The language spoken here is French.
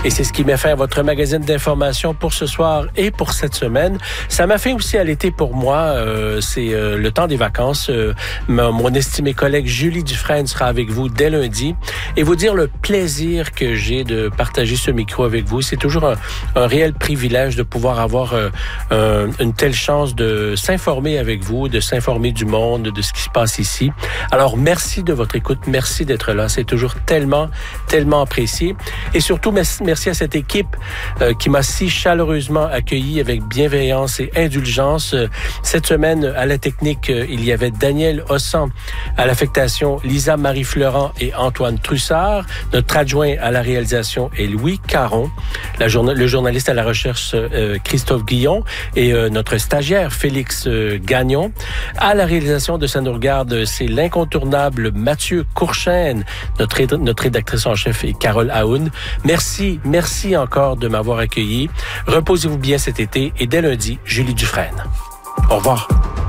Et c'est ce qui met fin à votre magazine d'information pour ce soir et pour cette semaine. Ça m'a fait aussi à l'été pour moi. C'est le temps des vacances. Mon estimée collègue Julie Dufresne sera avec vous dès lundi et vous dire le plaisir que j'ai de partager ce micro avec vous. C'est toujours un réel privilège de pouvoir avoir une telle chance de s'informer avec vous, de s'informer du monde, de ce qui se passe ici. Alors, merci de votre écoute. Merci d'être là. C'est toujours tellement apprécié. Et surtout, merci à cette équipe qui m'a si chaleureusement accueilli avec bienveillance et indulgence. Cette semaine, à la technique, il y avait Daniel Ossan, à l'affectation, Lisa Marie-Fleurant et Antoine Trussard. Notre adjoint à la réalisation est Louis Caron. Le journaliste à la recherche, Christophe Guillon, et notre stagiaire, Félix Gagnon. À la réalisation de Ça nous regarde, c'est l'incontournable Mathieu Courchaine. Notre rédactrice en chef est Carole Aoun. Merci encore de m'avoir accueilli. Reposez-vous bien cet été et dès lundi, Julie Dufresne. Au revoir.